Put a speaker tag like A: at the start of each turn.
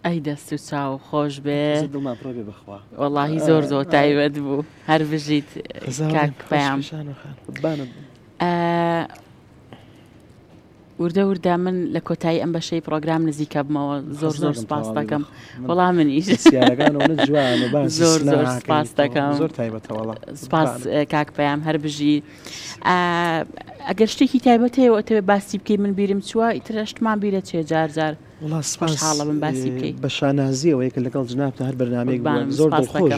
A: ئەی دەست و چاو خۆش بێ
B: دڵمان پڕۆ بێ بەخوا
A: وەڵاهی زۆر تایبەت بوو هەر بژیت کاک پەیام وردە من لە کۆتایی ئەم بەشەی پرۆگرام نزیکە بمەوە زۆر سپاس دەکەم وەڵام منیش زۆر سپاس دەکەم
B: زۆر تایبەتەوەڵا
A: سپاس کاک پەیام هەر بژی ئەگەر شتێکی تایبەت هەیە ئەوەتەوێ باسی بکەی من بیرم چووە ئیتر هەشتمان بیرە چێ جار
B: وڵا سپاس
A: حاڵە من باسی بکەی
B: بە شانازیەوە یەکە لەگەڵ جنابتە هەر بەرنامەیەک زۆر دڵخۆش